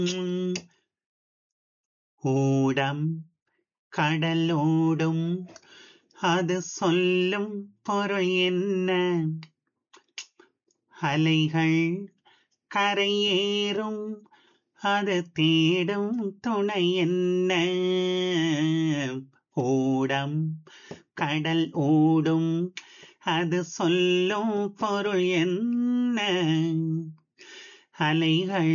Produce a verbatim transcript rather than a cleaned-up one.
உம், ஓடம் கடலோடும் அது சொல்லும் பொருள் என்ன? அலைகள் கரையேறும் அது தேடும் துணை என்ன? ஓடம் கடல் ஓடும் அது சொல்லும் பொருள் என்ன? அலைகள்